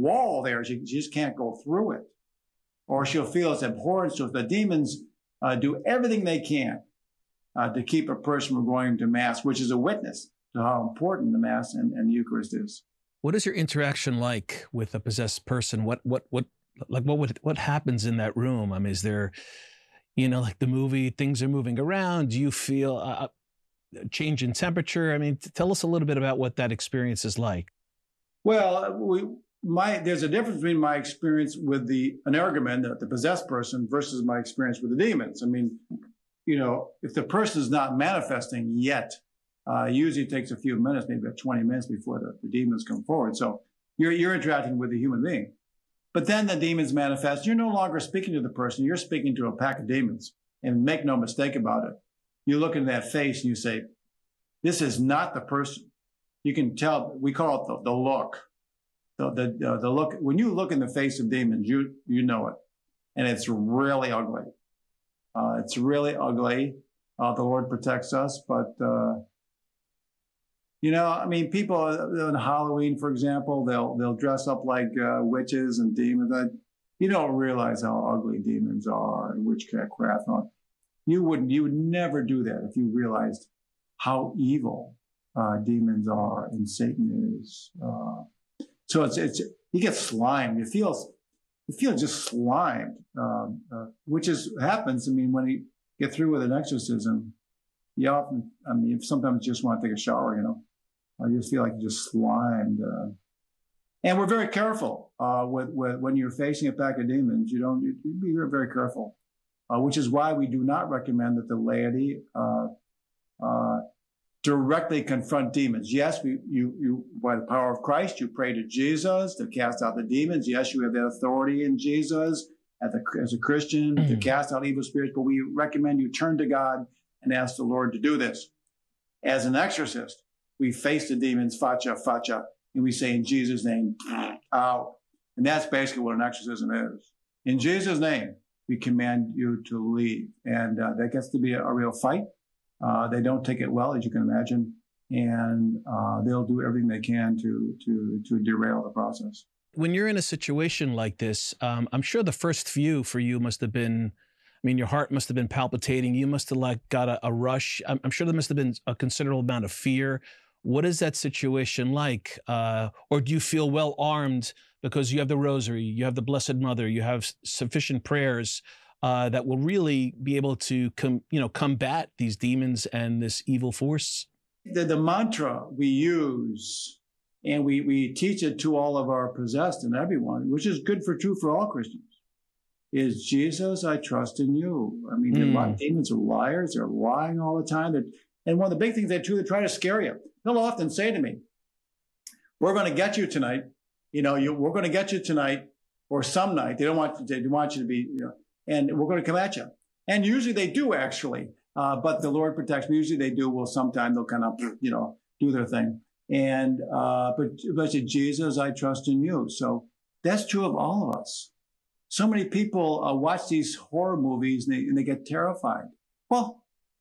wall there. She just can't go through it. Or she'll feel its abhorrence. So the demons do everything they can to keep a person from going to Mass, which is a witness to how important the Mass and the Eucharist is. What is your interaction like with a possessed person? What happens in that room? I mean, is there, like the movie, things are moving around? Do you feel a change in temperature? I mean, tell us a little bit about what that experience is like. Well, there's a difference between my experience with the energumen, the possessed person, versus my experience with the demons. I mean, if the person is not manifesting yet, usually it takes a few minutes, maybe about 20 minutes before the demons come forward. So you're interacting with a human being. But then the demons manifest. You're no longer speaking to the person. You're speaking to a pack of demons. And make no mistake about it. You look in that face and you say, this is not the person. You can tell, we call it the look. The look, when you look in the face of demons, you know it. And it's really ugly. It's really ugly. The Lord protects us, but people on Halloween, for example, they'll dress up like witches and demons. You don't realize how ugly demons are and witchcraft. You would never do that if you realized how evil demons are and Satan is. So you get slimed. You feel just slimed, which happens. I mean, when you get through with an exorcism, you often, sometimes you just want to take a shower, I just feel like you're just slimed. And we're very careful with when you're facing a pack of demons. You be very, very careful, which is why we do not recommend that the laity directly confront demons. Yes, you by the power of Christ, you pray to Jesus to cast out the demons. Yes, you have that authority in Jesus as a Christian to cast out evil spirits, but we recommend you turn to God and ask the Lord to do this. As an exorcist, we face the demons, facha, facha, and we say, in Jesus' name, out. And that's basically what an exorcism is. In Jesus' name, we command you to leave. And that gets to be a real fight. They don't take it well, as you can imagine, and they'll do everything they can to derail the process. When you're in a situation like this, I'm sure the first few for you must have been, your heart must have been palpitating. You must have got a rush. I'm sure there must have been a considerable amount of fear. What is that situation like? Or do you feel well armed because you have the rosary, you have the Blessed Mother, you have sufficient prayers that will really be able to combat these demons and this evil force? The mantra we use, and we teach it to all of our possessed and everyone, which is true for all Christians, is Jesus, I trust in you. The demons are liars. They're lying all the time. And one of the big things they do, they try to scare you. They'll often say to me, we're going to get you tonight. We're going to get you tonight or some night. They want you to be, and we're going to come at you. And usually they do, actually. But the Lord protects me. Usually they do. Well, sometime they'll kind of, do their thing. And, but Jesus, I trust in you. So that's true of all of us. So many people watch these horror movies and they get terrified. Well,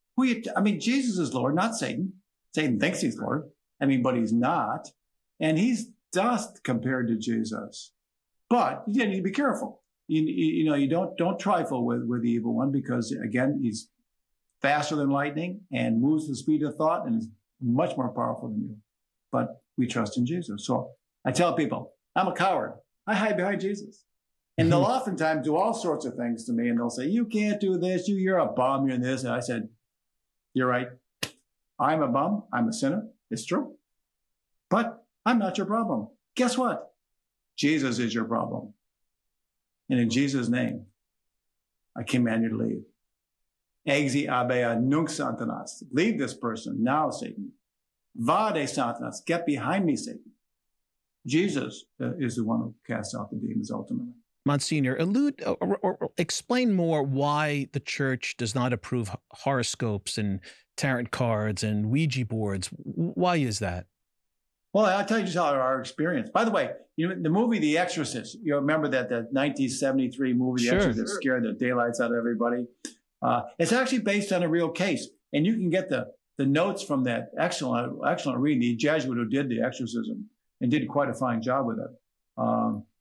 Jesus is Lord, not Satan. Satan thinks he's Lord. But he's not. And he's dust compared to Jesus. But you need to be careful. You don't trifle with the evil one, because again, he's faster than lightning and moves at the speed of thought and is much more powerful than you. But we trust in Jesus. So I tell people, I'm a coward. I hide behind Jesus. And they'll oftentimes do all sorts of things to me, and they'll say, you can't do this, you're a bum, you're this. And I said, you're right. I'm a bum, I'm a sinner. It's true. But I'm not your problem. Guess what? Jesus is your problem. And in Jesus' name, I command you to leave. Exi abea nunc Satanas. Leave this person now, Satan. Vade Satanas. Get behind me, Satan. Jesus is the one who casts out the demons ultimately. Monsignor, allude or explain more why the Church does not approve horoscopes and tarot cards and Ouija boards. Why is that? Well, I'll tell you just our experience. By the way, the movie The Exorcist, remember that 1973 movie, The Exorcist, scared the daylights out of everybody. It's actually based on a real case. And you can get the notes from that excellent reading, the Jesuit who did the exorcism and did quite a fine job with it.